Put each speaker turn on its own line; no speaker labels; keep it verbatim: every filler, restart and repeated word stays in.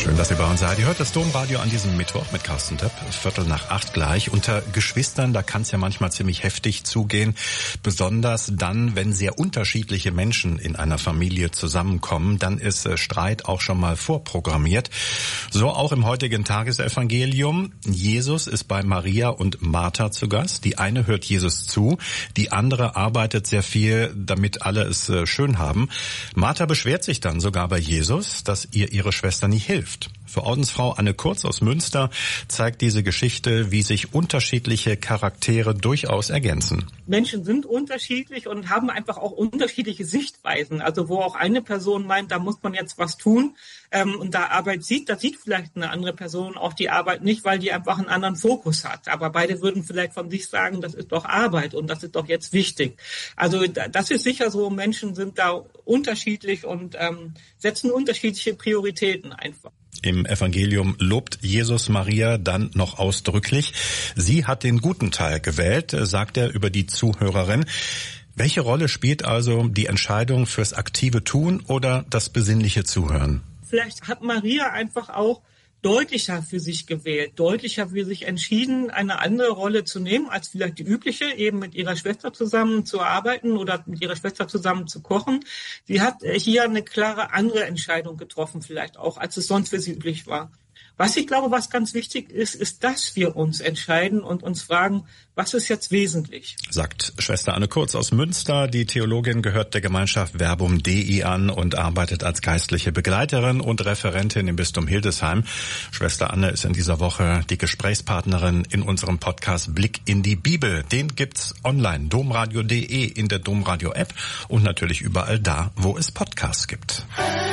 Schön, dass ihr bei uns seid. Ihr hört das Domradio an diesem Mittwoch mit Carsten Töpp, Viertel nach acht gleich. Unter Geschwistern, da kann es ja manchmal ziemlich heftig zugehen. Besonders dann, wenn sehr unterschiedliche Menschen in einer Familie zusammenkommen, dann ist Streit auch schon mal vorprogrammiert. So auch im heutigen Tagesevangelium. Jesus ist bei Maria und Martha zu Gast. Die eine hört Jesus zu, die andere arbeitet sehr viel, damit alle es schön haben. Martha beschwert sich dann sogar bei Jesus, dass ihr ihre Schwester nicht hilft. Für Ordensfrau Anne Kurz aus Münster zeigt diese Geschichte, wie sich unterschiedliche Charaktere durchaus ergänzen.
Menschen sind unterschiedlich und haben einfach auch unterschiedliche Sichtweisen. Also wo auch eine Person meint, da muss man jetzt was tun ähm, und da Arbeit sieht, da sieht vielleicht eine andere Person auch die Arbeit nicht, weil die einfach einen anderen Fokus hat. Aber beide würden vielleicht von sich sagen, das ist doch Arbeit und das ist doch jetzt wichtig. Also das ist sicher so, Menschen sind da unterschiedlich und ähm, setzen unterschiedliche Prioritäten einfach.
Im Evangelium lobt Jesus Maria dann noch ausdrücklich. Sie hat den guten Teil gewählt, sagt er über die Zuhörerin. Welche Rolle spielt also die Entscheidung fürs aktive Tun oder das besinnliche Zuhören?
Vielleicht hat Maria einfach auch deutlicher für sich gewählt, deutlicher für sich entschieden, eine andere Rolle zu nehmen als vielleicht die übliche, eben mit ihrer Schwester zusammen zu arbeiten oder mit ihrer Schwester zusammen zu kochen. Sie hat hier eine klare andere Entscheidung getroffen, vielleicht auch, als es sonst für sie üblich war. Was ich glaube, was ganz wichtig ist, ist, dass wir uns entscheiden und uns fragen, was ist jetzt wesentlich?
Sagt Schwester Anne Kurz aus Münster. Die Theologin gehört der Gemeinschaft Verbum Dei an und arbeitet als geistliche Begleiterin und Referentin im Bistum Hildesheim. Schwester Anne ist in dieser Woche die Gesprächspartnerin in unserem Podcast Blick in die Bibel. Den gibt's online, domradio punkt de, in der Domradio App und natürlich überall da, wo es Podcasts gibt.